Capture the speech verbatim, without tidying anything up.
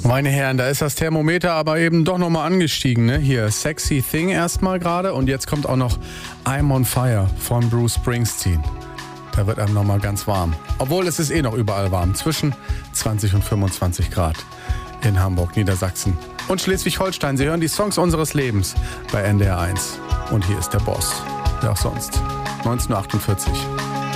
Meine Herren, da ist das Thermometer aber eben doch nochmal angestiegen, ne? Hier, Sexy Thing erstmal gerade und jetzt kommt auch noch I'm on Fire von Bruce Springsteen. Da wird einem nochmal ganz warm. Obwohl es ist eh noch überall warm, zwischen zwanzig und fünfundzwanzig Grad in Hamburg, Niedersachsen und Schleswig-Holstein. Sie hören die Songs unseres Lebens bei N D R eins. Und hier ist der Boss, wer auch sonst. neunzehn Uhr achtundvierzig.